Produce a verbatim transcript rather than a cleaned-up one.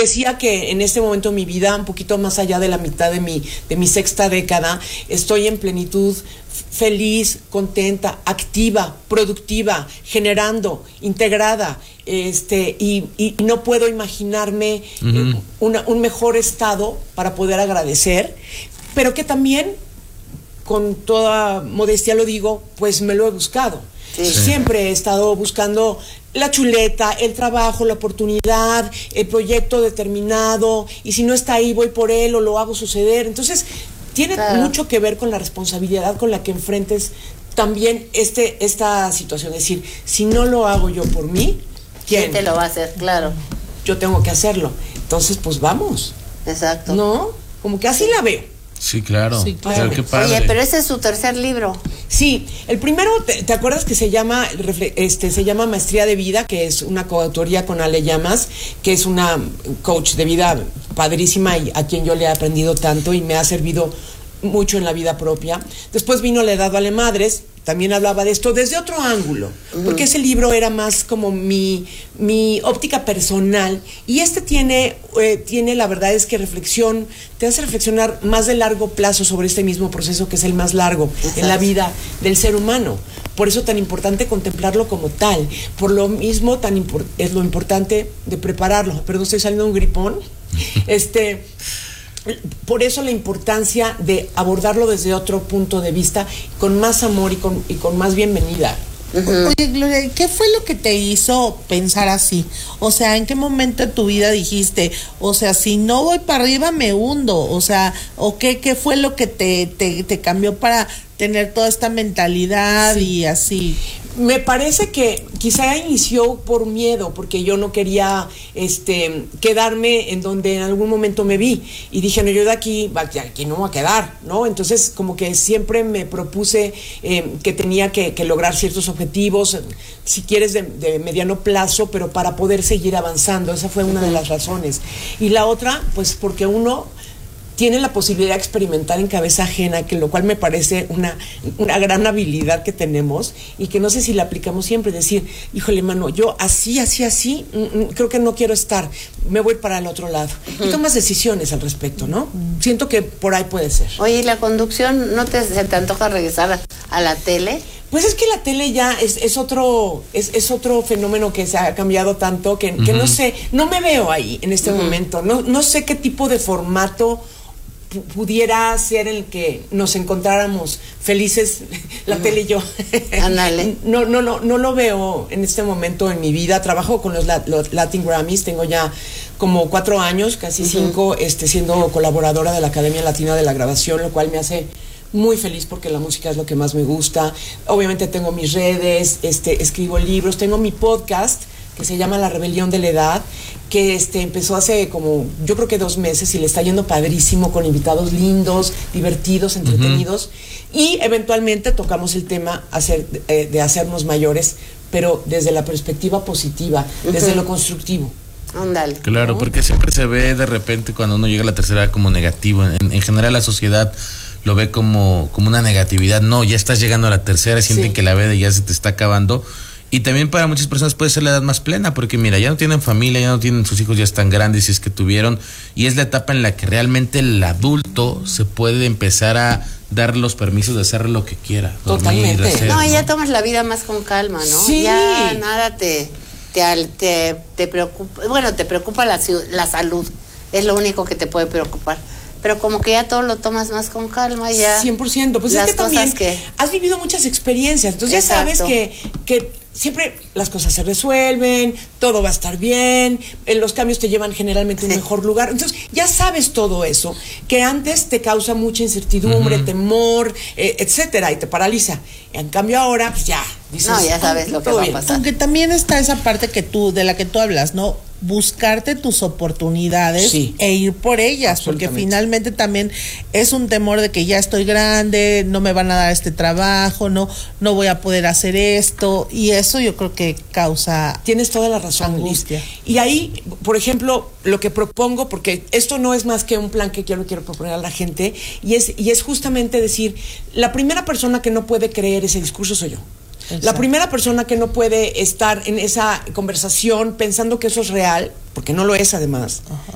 decía que en este momento de mi vida, un poquito más allá de la mitad de mi, de mi sexta década, estoy en plenitud, feliz, contenta, activa, productiva, generando, integrada, este, y, y no puedo imaginarme uh-huh. eh, una, un mejor estado para poder agradecer, pero que también, con toda modestia lo digo, pues me lo he buscado. Sí. Siempre he estado buscando la chuleta, el trabajo, la oportunidad, el proyecto determinado, y si no está ahí voy por él o lo hago suceder. Entonces tiene claro. mucho que ver con la responsabilidad con la que enfrentes también este esta situación. Es decir, si no lo hago yo por mí, ¿quién? ¿Quién te lo va a hacer? Claro. Yo tengo que hacerlo. Entonces, pues vamos. Exacto. ¿No? Como que así la veo. Sí, claro. Sí, claro. Pero qué padre. Oye, pero ese es su tercer libro. Sí, el primero, ¿te, te acuerdas que se llama este se llama Maestría de Vida, que es una coautoría con Ale Llamas, que es una coach de vida padrísima y a quien yo le he aprendido tanto y me ha servido mucho en la vida propia? Después vino La Edad Vale Madres, también hablaba de esto desde otro ángulo, uh-huh. porque ese libro era más como mi, mi óptica personal, y este tiene, eh, tiene la verdad es que reflexión, te hace reflexionar más de largo plazo sobre este mismo proceso que es el más largo uh-huh. en la vida del ser humano. Por eso tan importante contemplarlo como tal, por lo mismo tan impor- es lo importante de prepararlo. Perdón, estoy saliendo de un gripón. este... Por eso la importancia de abordarlo desde otro punto de vista, con más amor y con, y con más bienvenida. Uh-huh. Oye, Gloria, ¿qué fue lo que te hizo pensar así? O sea, ¿en qué momento de tu vida dijiste, o sea, si no voy para arriba me hundo? O sea, ¿o qué, qué fue lo que te, te, te cambió para tener toda esta mentalidad sí. y así? Me parece que quizá inició por miedo, porque yo no quería este quedarme en donde en algún momento me vi, y dije, no, yo de aquí, aquí no me voy a quedar, ¿no? Entonces como que siempre me propuse eh, que tenía que, que lograr ciertos objetivos, si quieres de, de mediano plazo, pero para poder seguir avanzando. Esa fue una de las razones. Y la otra, pues porque uno tiene la posibilidad de experimentar en cabeza ajena, que lo cual me parece una, una gran habilidad que tenemos y que no sé si la aplicamos siempre. Decir, híjole, mano, yo así, así, así, mm, creo que no quiero estar, me voy para el otro lado. Uh-huh. Y tomas decisiones al respecto, ¿no? Uh-huh. Siento que por ahí puede ser. Oye, ¿y la conducción no te, se te antoja regresar a, a la tele? Pues es que la tele ya es, es otro es, es otro fenómeno que se ha cambiado tanto que, uh-huh. que no sé, no me veo ahí en este uh-huh. momento. No, no sé qué tipo de formato pudiera ser el que nos encontráramos felices la uh-huh. tele y yo. Ándale. no, no, no, no lo veo en este momento en mi vida. Trabajo con los, los Latin Grammys, tengo ya como cuatro años, casi uh-huh. cinco, este, siendo colaboradora de la Academia Latina de la Grabación, lo cual me hace muy feliz porque la música es lo que más me gusta. Obviamente tengo mis redes, este, escribo libros, tengo mi podcast que se llama La Rebelión de la Edad, que este empezó hace como, yo creo que dos meses, y le está yendo padrísimo, con invitados lindos, divertidos, entretenidos, uh-huh. y eventualmente tocamos el tema hacer, eh, de hacernos mayores, pero desde la perspectiva positiva, uh-huh. desde lo constructivo. Ándale. Claro, ¿no? Porque siempre se ve de repente cuando uno llega a la tercera edad como negativo. En, en general la sociedad lo ve como, como una negatividad. No, ya estás llegando a la tercera, sienten sí. que la vida ya se te está acabando. Y también para muchas personas puede ser la edad más plena, porque mira, ya no tienen familia, ya no tienen, sus hijos ya están grandes si es que tuvieron, y es la etapa en la que realmente el adulto se puede empezar a dar los permisos de hacer lo que quiera. Totalmente. Dormir, hacer, no, ¿no? ya tomas la vida más con calma, ¿no? Sí. Ya nada te te, te, te preocupa, bueno, te preocupa la, la salud, es lo único que te puede preocupar. Pero como que ya todo lo tomas más con calma, ya. cien por ciento. Pues es que también que... has vivido muchas experiencias, entonces Exacto. ya sabes que, que siempre las cosas se resuelven, todo va a estar bien, los cambios te llevan generalmente a un sí. mejor lugar. Entonces ya sabes todo eso, que antes te causa mucha incertidumbre, uh-huh. temor, eh, etcétera, y te paraliza. En cambio ahora, pues ya. Dices, no, ya sabes lo que va a pasar. Aunque también está esa parte que tú, de la que tú hablas, ¿no? Buscarte tus oportunidades sí. e ir por ellas, porque finalmente también es un temor de que ya estoy grande, no me van a dar este trabajo, no no voy a poder hacer esto, y eso yo creo que causa tienes toda la razón, angustia. Liz. Y ahí, por ejemplo, lo que propongo, porque esto no es más que un plan que quiero quiero proponer a la gente, y es y es justamente decir, la primera persona que no puede creer ese discurso soy yo. Exacto. La primera persona que no puede estar en esa conversación pensando que eso es real, porque no lo es además, Ajá.